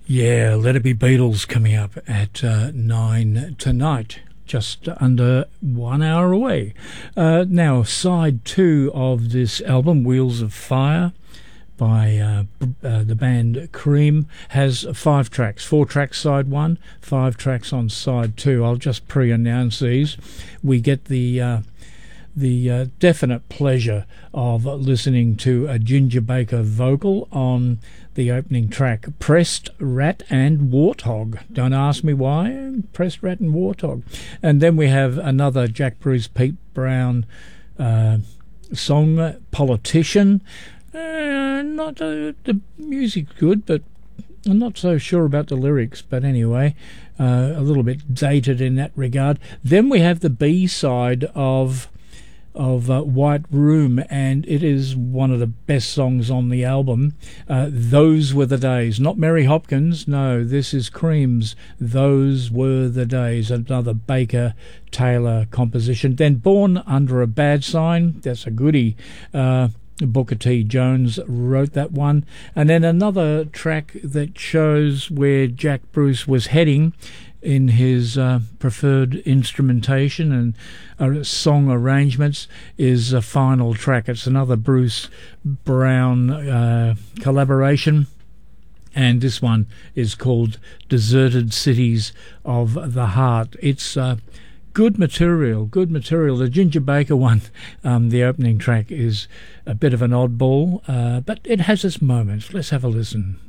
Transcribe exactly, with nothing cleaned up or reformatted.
Yeah, Let It Be Beatles coming up at uh, nine tonight, just under one hour away. Uh, now, side two of this album, Wheels of Fire, by uh, uh, the band Cream, has five tracks. Four tracks side one, five tracks on side two. I'll just pre-announce these. We get the... Uh, the uh, definite pleasure of listening to a Ginger Baker vocal on the opening track, Pressed Rat and Warthog. Don't ask me why, Pressed Rat and Warthog. And then we have another Jack Bruce, Pete Brown uh, song, Politician. Uh, not uh, the music's good, but I'm not so sure about the lyrics, but anyway, uh, a little bit dated in that regard. Then we have the B-side of of uh, White Room, and it is one of the best songs on the album. Uh, Those Were the Days, not Mary Hopkins, no, this is Cream's Those Were the Days, another Baker Taylor composition. Then Born Under a Bad Sign, that's a goodie. uh, Booker T. Jones wrote that one. And then another track that shows where Jack Bruce was heading in his uh, preferred instrumentation and uh, song arrangements is a final track. It's another Bruce Brown uh, collaboration, and this one is called Deserted Cities of the Heart. It's uh, good material, good material. The Ginger Baker one, um, the opening track, is a bit of an oddball, uh, but it has its moments. Let's have a listen.